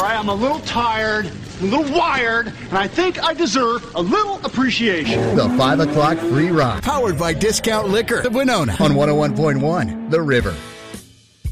right? I'm a little tired, I'm a little wired, and I think I deserve a little appreciation. The 5 o'clock free ride. Powered by Discount Liquor of Winona On 101.1 The River.